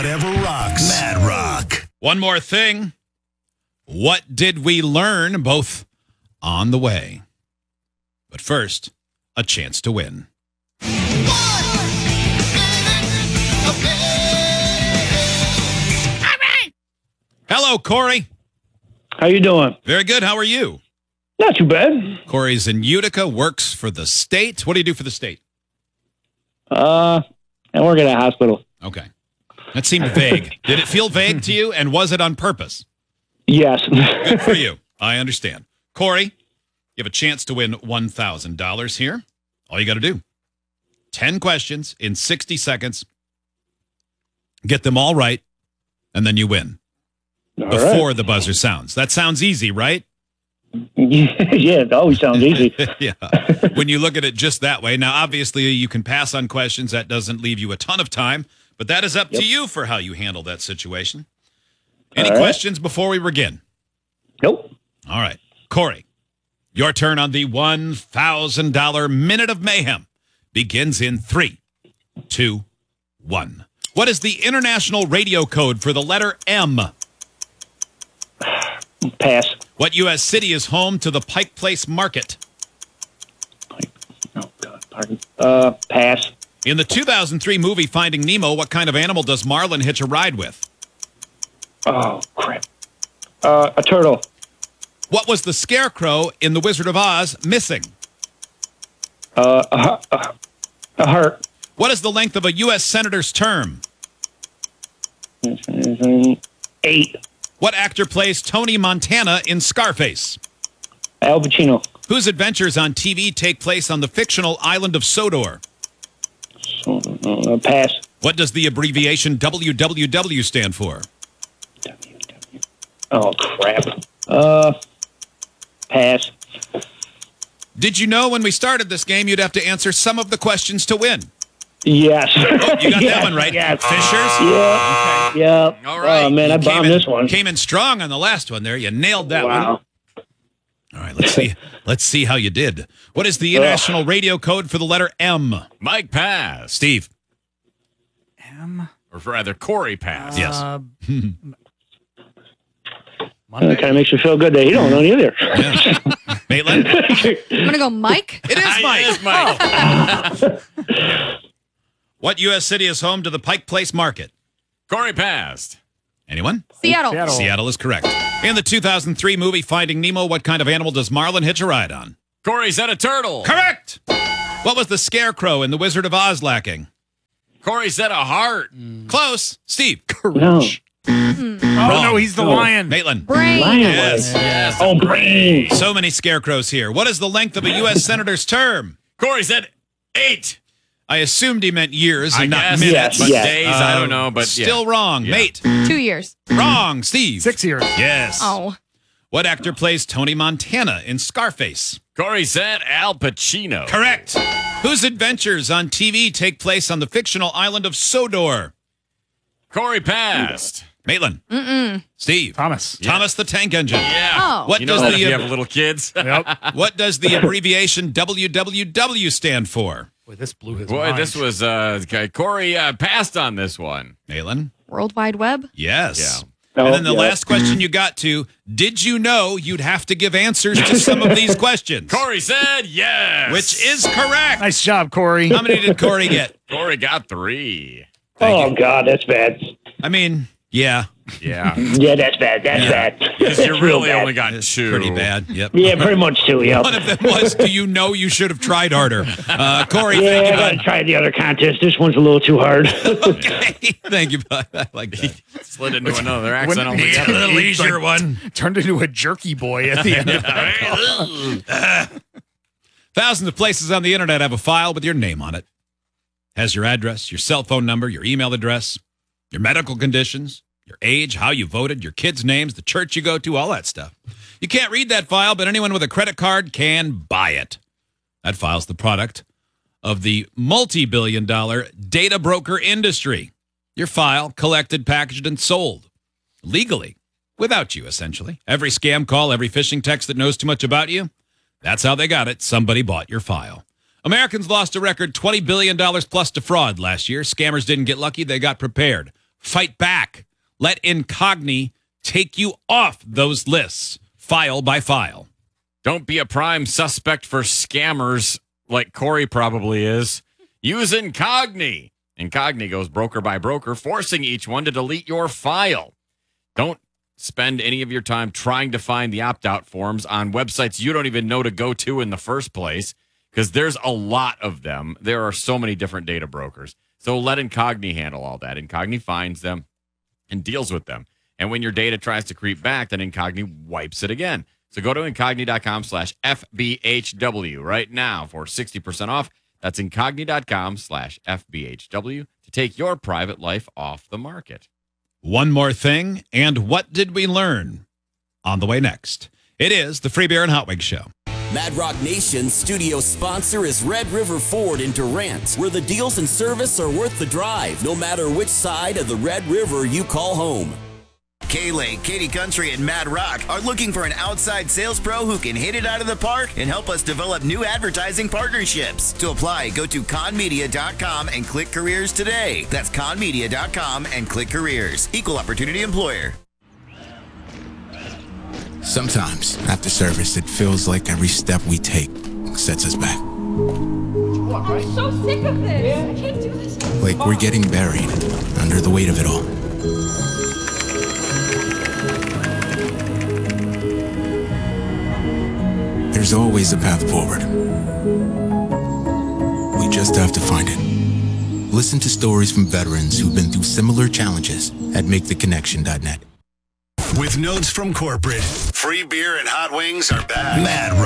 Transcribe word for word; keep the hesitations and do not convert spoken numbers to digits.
Whatever rocks. Mad Rock. One more thing. What did we learn both on the way? But first, a chance to win. Hello, Corey. How you doing? Very good. How are you? Not too bad. Corey's in Utica, works for the state. What do you do for the state? Uh, I work at a hospital. Okay. That seemed vague. Did it feel vague to you, and was it on purpose? Yes. Good for you. I understand. Corey, you have a chance to win one thousand dollars here. All you got to do, ten questions in sixty seconds. Get them all right, and then you win. All before right. the buzzer sounds. That sounds easy, right? Yeah, it always sounds easy. Yeah. When you look at it just that way. Now, obviously, you can pass on questions. That doesn't leave you a ton of time, but that is up Yep. to you for how you handle that situation. Any All right. questions before we begin? Nope. All right. Corey, your turn on the one thousand dollars Minute of Mayhem begins in three, two, one. What is the international radio code for the letter M? Pass. What U S city is home to the Pike Place Market? Oh, God, pardon. Uh, pass. In the two thousand three movie Finding Nemo, what kind of animal does Marlin hitch a ride with? Oh, crap. Uh, a turtle. What was the scarecrow in The Wizard of Oz missing? Uh, a, a, a heart. What is the length of a U S senator's term? Eight. What actor plays Tony Montana in Scarface? Al Pacino. Whose adventures on T V take place on the fictional island of Sodor? So, uh, pass. What does the abbreviation W W W stand for? W, W. Oh, crap. Uh, pass. Did you know when we started this game you'd have to answer some of the questions to win? Yes. Oh, you got Yes, that one right. yes. Fishers? Yeah. Okay. Yeah. All right. Oh, man, You I came bombed in- this one. Came in strong on the last one there. You nailed that one. Wow. All right, let's see. Let's see how you did. What is the international radio code for the letter M? Mike pass. Steve. M. Or rather, Corey pass. Yes. Uh, That Monday. kind of makes me feel good that you don't know either. Yeah. Maitland? I'm going to go Mike. It is Mike. It is Mike. What U S city is home to the Pike Place Market? Corey passed. Anyone? Seattle. Seattle. Seattle is correct. In the two thousand three movie Finding Nemo, what kind of animal does Marlin hitch a ride on? Corey said a turtle. Correct. What was the scarecrow in The Wizard of Oz lacking? Corey said a heart. Close. Steve. No. Oh, no, he's the Oh. lion. Maitland. Brain. Lion Yes. was. Yes. Oh, brain. So many scarecrows here. What is the length of a U S senator's term? Corey said eight. I assumed he meant years I and not guess. minutes. Yes, But yes. days, I don't know. But yeah. Still wrong. Yeah. Mate. Two years. Wrong. Steve. Six years. Yes. Oh. What actor plays Tony Montana in Scarface? Corey said Al Pacino. Correct. Whose adventures on T V take place on the fictional island of Sodor? Corey passed. Maitland. Mm-mm. Steve. Thomas. Thomas the Tank Engine. Yeah. Oh. What You know does that the if you have little kids. Yep. what does the abbreviation W W W stand for? Boy, this blew his Boy, mind. this was uh okay, Corey uh, passed on this one. Maitland. World Wide Web. Yes. Yeah. Oh, And then the yeah. last question you got to, did you know you'd have to give answers to some of these questions? Corey said yes. Which is correct. Nice job, Corey. How many did Corey get? Corey got three. Thank Oh, you. God, that's bad. I mean, yeah. Yeah. Yeah, that's bad. That's Yeah. bad. Because you That's real really bad. only got It's two. pretty bad. Yep. Yeah, pretty much too, yeah. One of them was, do you know you should have tried harder? Uh, Corey, Yeah, thank I you, gotta bud. try the other contest. This one's a little too hard. Okay. Thank you, bud. I like that. Slid into another accent When- altogether. The leisure one. Turned into a jerky boy at the end of that. Thousands of places on the internet have a file with your name on it. Has your address, your cell phone number, your email address, your medical conditions, your age, how you voted, your kids' names, the church you go to, all that stuff. You can't read that file, but anyone with a credit card can buy it. That file's the product of the multi-billion dollar data broker industry. Your file collected, packaged, and sold legally, without you, essentially. Every scam call, every phishing text that knows too much about you, that's how they got it. Somebody bought your file. Americans lost a record twenty billion dollars plus to fraud last year. Scammers didn't get lucky. They got prepared. Fight back. Let Incogni take you off those lists, file by file. Don't be a prime suspect for scammers like Corey probably is. Use Incogni. Incogni goes broker by broker, forcing each one to delete your file. Don't spend any of your time trying to find the opt-out forms on websites you don't even know to go to in the first place, because there's a lot of them. There are so many different data brokers. So let Incogni handle all that. Incogni finds them and deals with them. And when your data tries to creep back, then Incogni wipes it again. So go to Incogni.com slash FBHW right now for sixty percent off. That's Incogni.com slash FBHW to take your private life off the market. One more thing, and what did we learn? On the way next. It is the Free Beer and Hot Wings Show. Mad Rock Nation's studio sponsor is Red River Ford in Durant, where the deals and service are worth the drive, no matter which side of the Red River you call home. K-Lake, Katy Country, and Mad Rock are looking for an outside sales pro who can hit it out of the park and help us develop new advertising partnerships. To apply, go to conmedia dot com and click careers today. That's conmedia dot com and click careers. Equal opportunity employer. Sometimes, after service, it feels like every step we take sets us back. I'm so sick of this. I can't do this. Like we're getting buried under the weight of it all. There's always a path forward. We just have to find it. Listen to stories from veterans who've been through similar challenges at make the connection dot net. With notes from corporate, Free Beer and Hot Wings are back. Mad